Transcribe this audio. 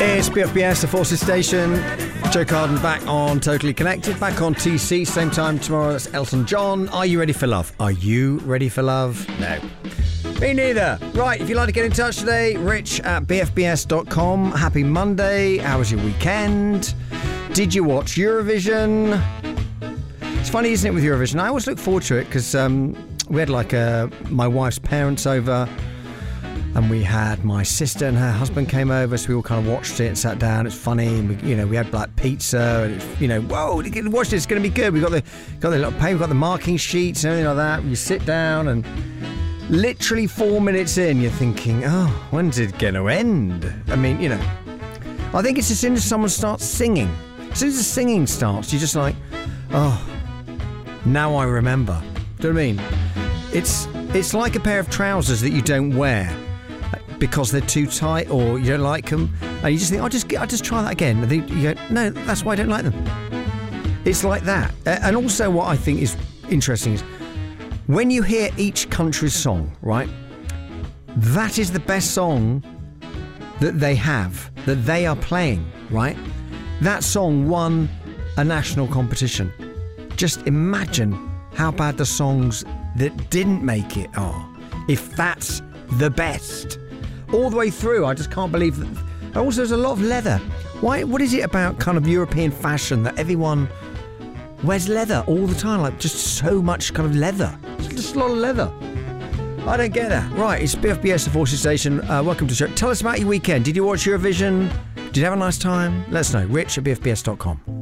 It's BFBS, the Forces Station. Joe Carden back on Totally Connected, back on TC, same time tomorrow. That's Elton John. Are you ready for love? Are you ready for love? No. Me neither. Right, if you'd like to get in touch today, rich@bfbs.com. Happy Monday. How was your weekend? Did you watch Eurovision? It's funny, isn't it, with Eurovision? I always look forward to it because we had my wife's parents over. And we had my sister and her husband came over, so we all kind of watched it and sat down. It's funny, and we had black pizza, and whoa, watch this, it's going to be good. We got the little paper, we got the marking sheets and everything like that. You sit down, and literally 4 minutes in, you're thinking, oh, when's it going to end? I mean, I think it's as soon as someone starts singing. As soon as the singing starts, you're just like, oh, now I remember. Do you know what I mean? It's like a pair of trousers that you don't wear because they're too tight or you don't like them, and you just think, I'll just try that again. And you go, no, that's why I don't like them. It's like that. And also what I think is interesting is when you hear each country's song, right, that is the best song that they have, that they are playing, right? That song won a national competition. Just imagine how bad the songs that didn't make it are, if that's the best. All the way through, I just can't believe that. Also, there's a lot of leather. Why? What is it about kind of European fashion that everyone wears leather all the time? Like, just so much kind of leather. Just a lot of leather. I don't get that. Right, it's BFBS, the Forces Station. Welcome to the show. Tell us about your weekend. Did you watch Eurovision? Did you have a nice time? Let us know. Rich@bfbs.com.